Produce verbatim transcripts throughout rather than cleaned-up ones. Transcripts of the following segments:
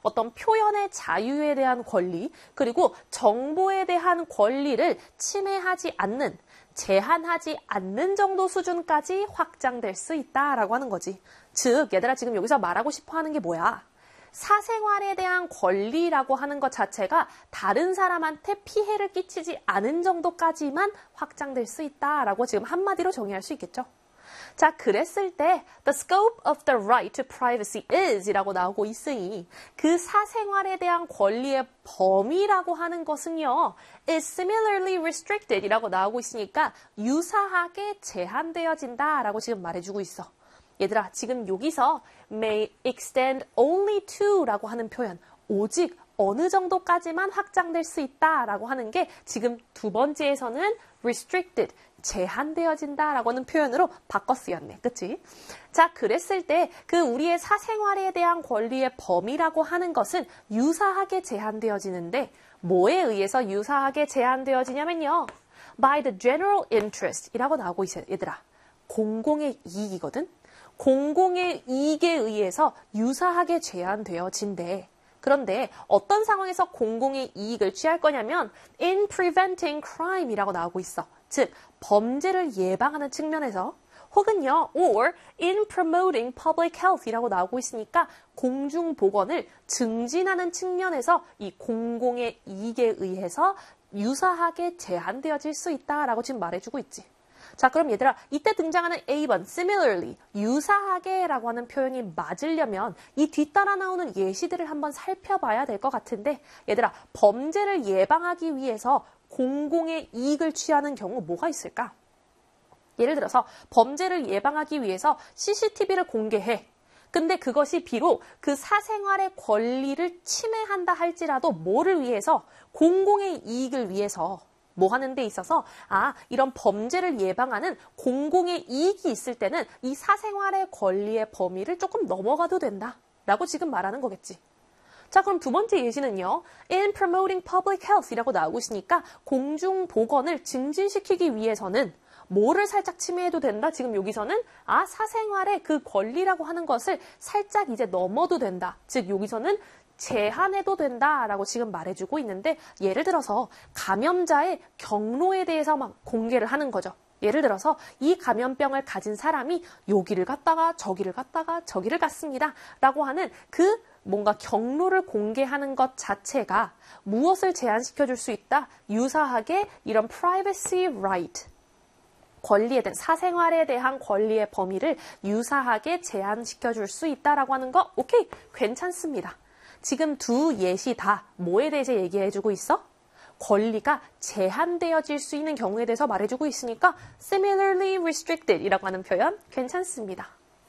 어떤 표현의 자유에 대한 권리, 그리고 정보에 대한 권리를 침해하지 않는, 제한하지 않는 정도 수준까지 확장될 수 있다라고 하는 거지. 즉, 얘들아 지금 여기서 말하고 싶어 하는 게 뭐야? 사생활에 대한 권리라고 하는 것 자체가 다른 사람한테 피해를 끼치지 않은 정도까지만 확장될 수 있다라고 지금 한마디로 정의할 수 있겠죠. 자, 그랬을 때 the scope of the right to privacy is 이라고 나오고 있으니 그 사생활에 대한 권리의 범위라고 하는 것은요 is similarly restricted 이라고 나오고 있으니까 유사하게 제한되어진다 라고 지금 말해주고 있어. 얘들아, 지금 여기서 may extend only to 라고 하는 표현, 오직 어느 정도까지만 확장될 수 있다 라고 하는 게 지금 두 번째에서는 restricted, 제한되어진다 라고 하는 표현으로 바꿔 쓰였네. 그치? 자, 그랬을 때 그 우리의 사생활에 대한 권리의 범위라고 하는 것은 유사하게 제한되어지는데 뭐에 의해서 유사하게 제한되어지냐면요. by the general interest 이라고 나오고 있어요. 얘들아, 공공의 이익이거든? 공공의 이익에 의해서 유사하게 제한되어진대. 그런데 어떤 상황에서 공공의 이익을 취할 거냐면 in preventing crime 이라고 나오고 있어. 즉, 범죄를 예방하는 측면에서 혹은요, or in promoting public health 이라고 나오고 있으니까 공중보건을 증진하는 측면에서 이 공공의 이익에 의해서 유사하게 제한되어질 수 있다라고 지금 말해주고 있지. 자, 그럼 얘들아, 이때 등장하는 에이 번, similarly, 유사하게 라고 하는 표현이 맞으려면 이 뒤따라 나오는 예시들을 한번 살펴봐야 될 것 같은데 얘들아, 범죄를 예방하기 위해서 공공의 이익을 취하는 경우 뭐가 있을까? 예를 들어서 범죄를 예방하기 위해서 씨씨티비를 공개해. 근데 그것이 비록 그 사생활의 권리를 침해한다 할지라도 뭐를 위해서? 공공의 이익을 위해서. 뭐 하는 데 있어서 아 이런 범죄를 예방하는 공공의 이익이 있을 때는 이 사생활의 권리의 범위를 조금 넘어가도 된다 라고 지금 말하는 거겠지. 자, 그럼 두 번째 예시는요. in promoting public health 이라고 나오고 있으니까 공중보건을 증진시키기 위해서는 뭐를 살짝 침해해도 된다? 지금 여기서는 아 사생활의 그 권리라고 하는 것을 살짝 이제 넘어도 된다. 즉 여기서는 제한해도 된다라고 지금 말해주고 있는데 예를 들어서 감염자의 경로에 대해서 막 공개를 하는 거죠. 예를 들어서 이 감염병을 가진 사람이 여기를 갔다가 저기를 갔다가 저기를 갔습니다. 라고 하는 그 뭔가 경로를 공개하는 것 자체가 무엇을 제한시켜줄 수 있다? 유사하게 이런 privacy right, 권리에 대한 사생활에 대한 권리의 범위를 유사하게 제한시켜줄 수 있다라고 하는 거 오케이, 괜찮습니다. 지금 두 예시 다 뭐에 대해서 얘기해주고 있어? 권리가 제한되어질 수 있는 경우에 대해서 말해주고 있으니까 similarly restricted 이라고 하는 표현 괜찮습니다.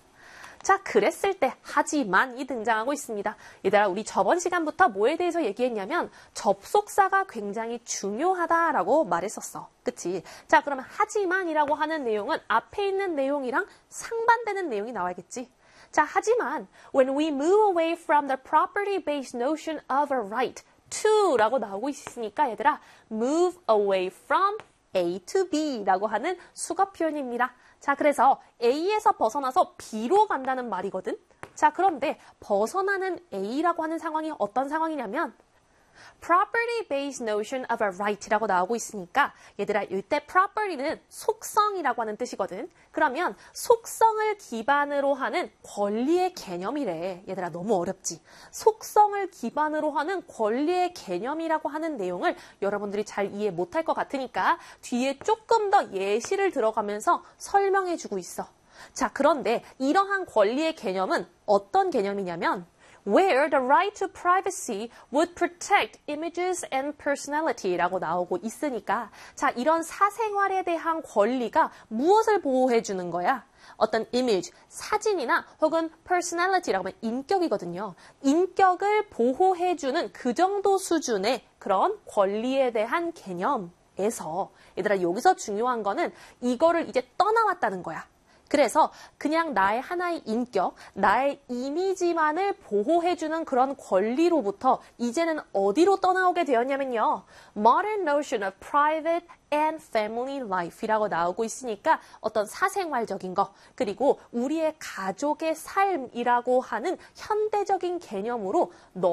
자, 그랬을 때 하지만이 등장하고 있습니다. 얘들아, 우리 저번 시간부터 뭐에 대해서 얘기했냐면 접속사가 굉장히 중요하다라고 말했었어. 그치? 자, 그러면 하지만이라고 하는 내용은 앞에 있는 내용이랑 상반되는 내용이 나와야겠지. 자, 하지만 when we move away from the property-based notion of a right to 라고 나오고 있으니까 얘들아 move away from A to B 라고 하는 수거 표현입니다. 자, 그래서 A에서 벗어나서 B로 간다는 말이거든. 자, 그런데 벗어나는 A라고 하는 상황이 어떤 상황이냐면 property-based notion of a right라고 나오고 있으니까 얘들아 이때 property는 속성이라고 하는 뜻이거든. 그러면 속성을 기반으로 하는 권리의 개념이래. 얘들아 너무 어렵지? 속성을 기반으로 하는 권리의 개념이라고 하는 내용을 여러분들이 잘 이해 못할 것 같으니까 뒤에 조금 더 예시를 들어가면서 설명해주고 있어. 자, 그런데 이러한 권리의 개념은 어떤 개념이냐면 where the right to privacy would protect images and personality라고 나오고 있으니까 자, 이런 사생활에 대한 권리가 무엇을 보호해 주는 거야? 어떤 image, 사진이나 혹은 personality라고 하면 인격이거든요. 인격을 보호해 주는 그 정도 수준의 그런 권리에 대한 개념에서 얘들아 여기서 중요한 거는 이거를 이제 떠나왔다는 거야. 그래서 그냥 나의 하나의 인격, 나의 이미지만을 보호해주는 그런 권리로부터 이제는 어디로 떠나오게 되었냐면요. Modern notion of private and family life이라고 나오고 있으니까 어떤 사생활적인 거, 그리고 우리의 가족의 삶이라고 하는 현대적인 개념으로